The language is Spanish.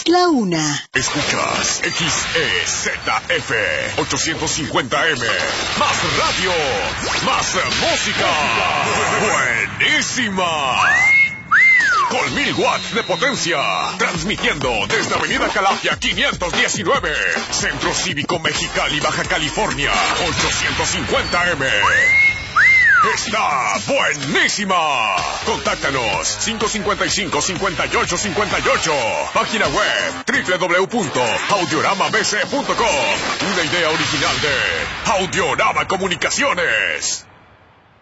la una. Escuchas XEZF 850M. Más radio, más música. Buenísima. Con 1000 watts de potencia. Transmitiendo desde Avenida Calafia 519. Centro Cívico Mexicali, Baja California. 850M. ¡Está buenísima! Contáctanos 555-5858. Página web www.audioramabc.com. Una idea original de Audiorama Comunicaciones.